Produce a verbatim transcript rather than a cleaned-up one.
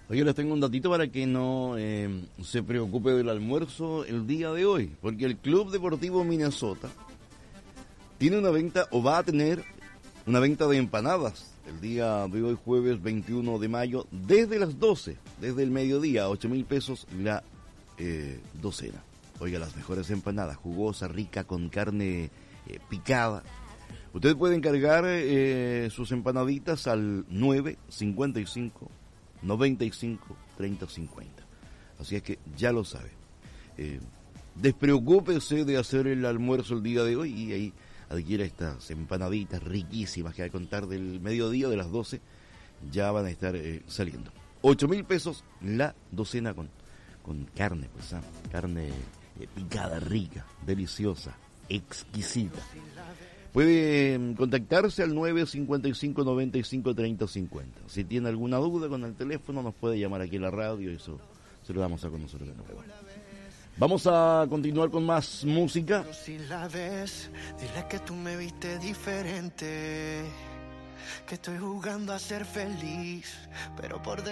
Oye, les tengo un datito para que no eh, se preocupe del almuerzo el día de hoy, porque el Club Deportivo Minnesota tiene una venta, o va a tener una venta de empanadas el día de hoy, jueves veintiuno de mayo, desde las doce, desde el mediodía, ocho mil pesos la eh, docena. Oiga, las mejores empanadas, jugosa, rica, con carne eh, picada. Usted puede encargar eh, sus empanaditas al nueve cincuenta y cinco noventa y cinco treinta cincuenta. Así es que ya lo sabe. Eh, despreocúpese de hacer el almuerzo el día de hoy y ahí adquiera estas empanaditas riquísimas que al contar del mediodía de las doce ya van a estar eh, saliendo. Ocho mil pesos la docena con, con carne, pues, ¿ah? Carne eh, picada, rica, deliciosa, exquisita. Puede contactarse al nueve cincuenta y cinco noventa y cinco treinta cincuenta. Si tiene alguna duda con el teléfono, nos puede llamar aquí en la radio y eso se lo damos a conocer de nuevo. Vamos a continuar con más música. Pero si la ves, dile que tú me viste diferente, que estoy jugando a ser feliz, pero por